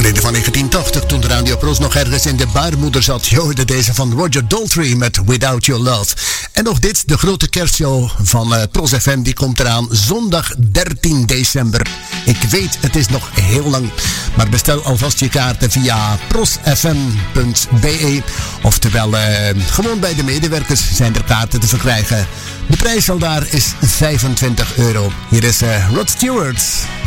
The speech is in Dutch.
Verleden van 1980, toen de Radio Pros nog ergens in de baarmoeder zat. Je hoorde deze van Roger Daltrey met Without Your Love. En nog dit, de grote kerstshow van Pros FM, die komt eraan zondag 13 december. Ik weet, het is nog heel lang, maar bestel alvast je kaarten via prosfm.be. Oftewel, gewoon bij de medewerkers zijn er kaarten te verkrijgen. De prijs al daar is €25. Hier is Rod Stewart.